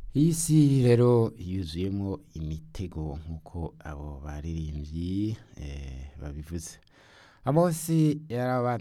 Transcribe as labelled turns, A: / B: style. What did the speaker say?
A: Iyi si rero yuzuyemwo imitego nk'uko abo baririmbyi babivuze. Amosi yaraba